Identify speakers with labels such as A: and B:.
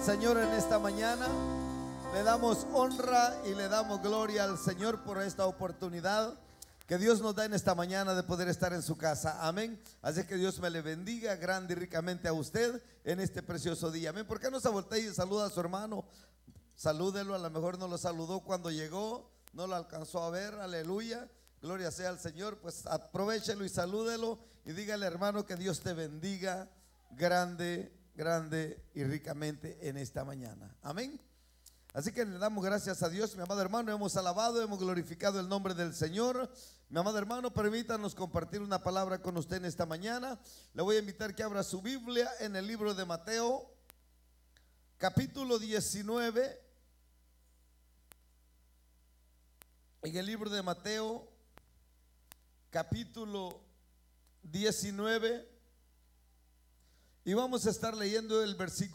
A: Señor, en esta mañana le damos honra y le damos gloria al Señor por esta oportunidad que Dios nos da en esta mañana de poder estar en su casa. Amén. Así que Dios me le bendiga grande y ricamente a usted en este precioso día. Amén. ¿Por qué no se voltea y saluda a su hermano? Salúdelo, a lo mejor no lo saludó cuando llegó, no lo alcanzó a ver. Aleluya, gloria sea al Señor. Pues aprovéchelo y salúdelo y dígale, hermano, que Dios te bendiga grande y ricamente en esta mañana. Amén. Así que le damos gracias a Dios, mi amado hermano. Hemos alabado, hemos glorificado el nombre del Señor. Mi amado hermano, permítanos compartir una palabra con usted en esta mañana. Le voy a invitar que abra su Biblia en el libro de Mateo, capítulo 19. En el libro de Mateo, capítulo 19. Y vamos a estar leyendo el versículo